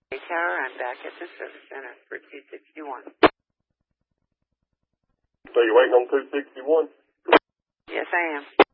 Tower, I'm back at the service center for 261. So you're waiting on 261? Yes, I am.